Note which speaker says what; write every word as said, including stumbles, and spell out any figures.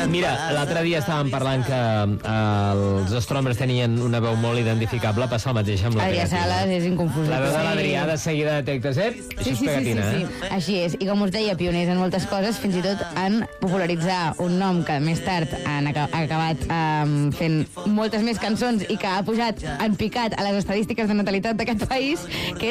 Speaker 1: Mira, l'altre dia estàvem parlant que eh, els Strombers tenien una veu molt identificable, passa el mateix amb la
Speaker 2: Adrià
Speaker 1: pegatina.
Speaker 2: Sales és inconfusible.
Speaker 1: La veu de l'Adrià de seguida detectes, eh?
Speaker 2: Sí,
Speaker 1: Això
Speaker 2: sí,
Speaker 1: és
Speaker 2: sí, sí,
Speaker 1: pegatina,
Speaker 2: sí,
Speaker 1: eh?
Speaker 2: sí. Així és. I com us deia, pioners en moltes coses, fins i tot en popularitzar un nom que més tard han aca acabat um, fent moltes més cançons i que ha pujat en picat a les estadístiques de natalitat d'aquest país, que